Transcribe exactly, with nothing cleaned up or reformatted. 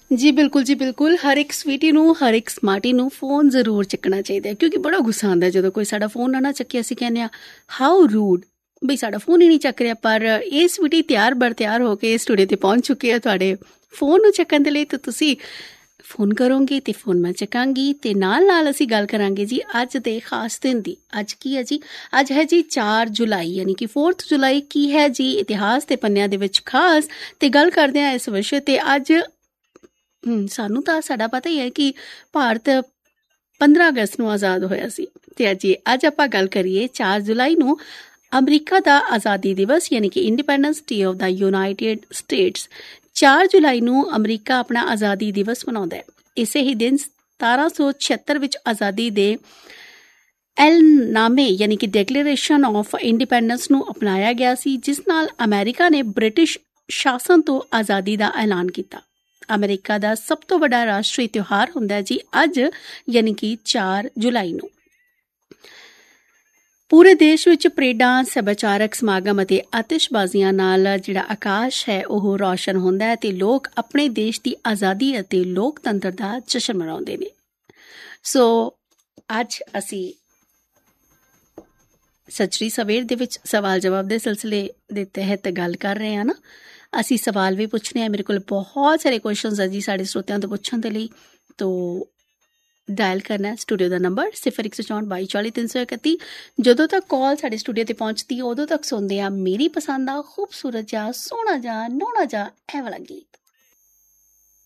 ਜੀ ਬਿਲਕੁਲ ਜੀ ਬਿਲਕੁਲ। ਹਰ ਇੱਕ ਸਵੀਟੀ ਨੂੰ, ਹਰ ਇੱਕ ਸਮਾਰਟੀ ਨੂੰ ਫੋਨ ਜ਼ਰੂਰ ਚੱਕਣਾ ਚਾਹੀਦਾ, ਕਿਉਂਕਿ ਬੜਾ ਗੁੱਸਾ ਆਉਂਦਾ ਜਦੋਂ ਕੋਈ ਸਾਡਾ ਫੋਨ ਨਾ ਨਾ ਚੱਕੇ। ਅਸੀਂ ਕਹਿੰਦੇ ਹਾਂ ਹਾਊ ਰੂਡ, ਬਈ ਸਾਡਾ ਫੋਨ ਹੀ ਨਹੀਂ ਚੱਕ ਰਿਹਾ। ਪਰ ਇਹ ਸਵੀਟੀ ਤਿਆਰ ਬਰ ਤਿਆਰ ਹੋ ਕੇ ਸਟੂਡੀਓ 'ਤੇ ਪਹੁੰਚ ਚੁੱਕੀ ਹੈ ਤੁਹਾਡੇ ਫੋਨ ਨੂੰ ਚੱਕਣ ਦੇ ਲਈ। ਤਾਂ ਤੁਸੀਂ ਫੋਨ ਕਰੋਗੇ ਅਤੇ ਫੋਨ ਮੈਂ ਚੱਕਾਂਗੀ, ਅਤੇ ਨਾਲ ਨਾਲ ਅਸੀਂ ਗੱਲ ਕਰਾਂਗੇ ਜੀ ਅੱਜ ਦੇ ਖਾਸ ਦਿਨ ਦੀ। ਅੱਜ ਕੀ ਹੈ ਜੀ? ਅੱਜ ਹੈ ਜੀ ਚਾਰ ਜੁਲਾਈ, ਯਾਨੀ ਕਿ ਫੋਰਥ ਜੁਲਾਈ। ਕੀ ਹੈ ਜੀ ਇਤਿਹਾਸ ਦੇ ਪੰਨਿਆਂ ਦੇ ਵਿੱਚ ਖਾਸ, ਅਤੇ ਗੱਲ ਕਰਦੇ ਹਾਂ ਇਸ ਵਿਸ਼ੇ 'ਤੇ। ਅੱਜ ਸਾਨੂੰ ਤਾਂ ਸਾਡਾ ਪਤਾ ਹੀ ਹੈ ਕਿ ਭਾਰਤ ਪੰਦਰਾਂ ਅਗਸਤ ਨੂੰ ਆਜ਼ਾਦ ਹੋਇਆ ਸੀ, ਅਤੇ ਅੱਜ ਅੱਜ ਆਪਾਂ ਗੱਲ ਕਰੀਏ ਚਾਰ ਜੁਲਾਈ ਨੂੰ ਅਮਰੀਕਾ ਦਾ ਆਜ਼ਾਦੀ ਦਿਵਸ, ਯਾਨੀ ਕਿ independence day of the United States. ਚਾਰ ਜੁਲਾਈ ਨੂੰ ਅਮਰੀਕਾ ਆਪਣਾ ਆਜ਼ਾਦੀ ਦਿਵਸ ਮਨਾਉਂਦਾ ਹੈ। ਇਸੇ ਹੀ ਦਿਨ ਸਤਾਰਾਂ ਸੌ ਛਿਹੱਤਰ ਵਿੱਚ ਆਜ਼ਾਦੀ ਦੇ ਐਲਨਾਮੇ, ਯਾਨੀ ਕਿ ਡੈਕਲੇਰੇਸ਼ਨ ਆਫ ਇੰਡੀਪੈਂਡੈਂਸ ਨੂੰ ਅਪਣਾਇਆ ਗਿਆ ਸੀ, ਜਿਸ ਨਾਲ ਅਮਰੀਕਾ ਨੇ ਬ੍ਰਿਟਿਸ਼ ਸ਼ਾਸਨ ਤੋਂ ਆਜ਼ਾਦੀ ਦਾ ਐਲਾਨ ਕੀਤਾ। ਅਮਰੀਕਾ ਦਾ ਸਭ ਤੋਂ ਵੱਡਾ ਰਾਸ਼ਟਰੀ ਤਿਉਹਾਰ ਹੁੰਦਾ ਜੀ ਅੱਜ, ਯਾਨੀ ਕਿ ਚਾਰ ਜੁਲਾਈ ਨੂੰ। ਪੂਰੇ ਦੇਸ਼ ਵਿੱਚ ਪਰੇਡਾਂ, ਸੱਭਿਆਚਾਰਕ ਸਮਾਗਮ ਅਤੇ ਆਤਿਸ਼ਬਾਜ਼ੀਆਂ ਨਾਲ ਜਿਹੜਾ ਆਕਾਸ਼ ਹੈ ਉਹ ਰੌਸ਼ਨ ਹੁੰਦਾ ਹੈ, ਅਤੇ ਲੋਕ ਆਪਣੇ ਦੇਸ਼ ਦੀ ਆਜ਼ਾਦੀ ਅਤੇ ਲੋਕਤੰਤਰ ਦਾ ਜਸ਼ਨ ਮਨਾਉਂਦੇ ਨੇ। ਸੋ ਅੱਜ ਅਸੀਂ ਸੱਜਰੀ ਸਵੇਰ ਦੇ ਵਿੱਚ ਸਵਾਲ ਜਵਾਬ ਦੇ ਸਿਲਸਿਲੇ ਦੇ ਤਹਿਤ ਗੱਲ ਕਰ ਰਹੇ ਹਾਂ ਨਾ। ਅਸੀਂ ਸਵਾਲ ਵੀ ਪੁੱਛਣੇ ਆ, ਮੇਰੇ ਕੋਲ ਬਹੁਤ ਸਾਰੇ ਕੁਐਸ਼ਚਨਸ ਹੈ ਜੀ ਸਾਡੇ ਸਰੋਤਿਆਂ ਤੋਂ ਪੁੱਛਣ ਦੇ ਲਈ। ਤੋ ਡਾਇਲ ਕਰਨਾ ਸਟੂਡੀਓ ਦਾ ਨੰਬਰ ਸਿਫਰ ਇੱਕ ਸੌ ਚੌਂਹਠ ਬਾਈ ਚਾਲੀ ਤਿੰਨ ਸੌ ਇਕੱਤੀ। ਜਦੋਂ ਤੱਕ ਕਾਲ ਸਾਡੇ ਸਟੂਡੀਓ 'ਤੇ ਪਹੁੰਚਦੀ ਉਦੋਂ ਤੱਕ ਸੁਣਦੇ ਆ ਮੇਰੀ ਪਸੰਦ ਦਾ ਖੂਬਸੂਰਤ ਜਿਹਾ, ਸੋਹਣਾ ਜਿਹਾ, ਨੋਹਣਾ ਜਿਹਾ ਇਹ ਵਾਲਾ ਗੀਤ।